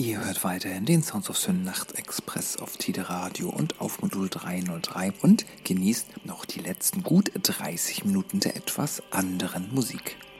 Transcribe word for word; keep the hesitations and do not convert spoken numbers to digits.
Ihr hört weiterhin den Sounds of Sin Nachtexpress auf Tide Radio und auf Modul dreihundertdrei und genießt noch die letzten gut dreißig Minuten der etwas anderen Musik.